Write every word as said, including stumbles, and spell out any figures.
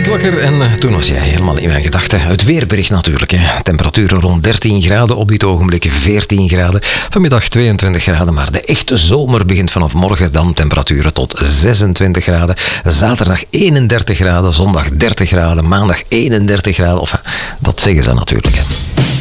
wakker en uh, toen was jij helemaal in mijn gedachten. Het weerbericht natuurlijk. Hè. Temperaturen rond dertien graden, op dit ogenblik veertien graden. Vanmiddag tweeëntwintig graden, maar de echte zomer begint vanaf morgen. Dan temperaturen tot zesentwintig graden. Zaterdag eenendertig graden, zondag dertig graden, maandag eenendertig graden. Of, dat zeggen ze natuurlijk. Hè.